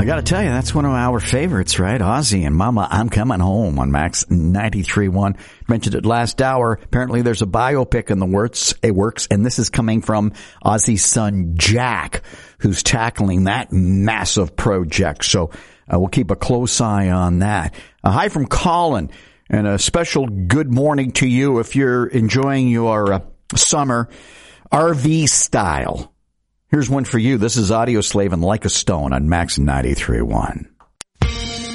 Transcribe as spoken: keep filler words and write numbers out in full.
I got to tell you, that's one of our favorites, right? Ozzy and Mama, I'm Coming Home on Max ninety-three point one. Mentioned it last hour. Apparently there's a biopic in the works, it works, and this is coming from Ozzy's son, Jack, who's tackling that massive project. So uh, we'll keep a close eye on that. Uh, hi from Colin, and a special good morning to you if you're enjoying your uh, summer R V style. Here's one for you. This is Audio Slave and Like a Stone on Max ninety-three point one.